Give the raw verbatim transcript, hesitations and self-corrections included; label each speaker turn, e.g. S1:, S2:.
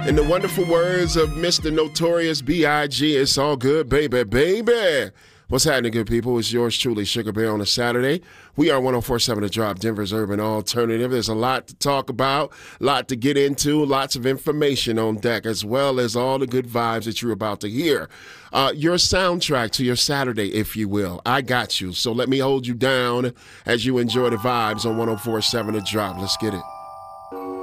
S1: In the wonderful words of Mister Notorious B I G, it's all good, baby, baby. What's happening, good people? It's yours truly, Sugar Bear, on a Saturday. We are one oh four point seven The Drop, Denver's urban alternative. There's a lot to talk about, a lot to get into, lots of information on deck, as well as all the good vibes that you're about to hear. Uh, your soundtrack to your Saturday, if you will. I got you. So let me hold you down as you enjoy the vibes on one oh four point seven The Drop. Let's get it.